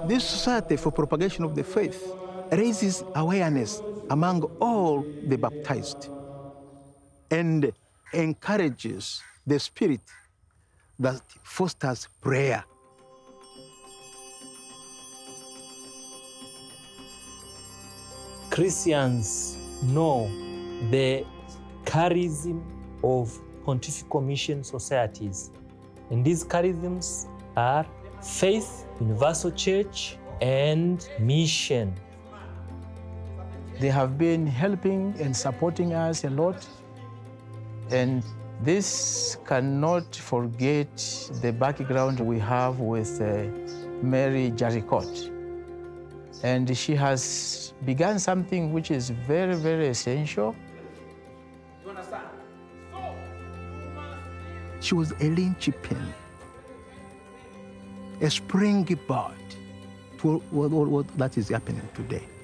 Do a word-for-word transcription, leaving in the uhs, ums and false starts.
This Society for Propagation of the Faith raises awareness among all the baptized and encourages the spirit that fosters prayer. Christians know the charism of pontifical mission societies. And these charisms are faith, universal church, and mission. They have been helping and supporting us a lot. And this cannot forget the background we have with uh, Mary Jaricot. And she has begun something which is very, very essential. You understand? So, She was a linchpin, a springboard to what, what, what that is happening today.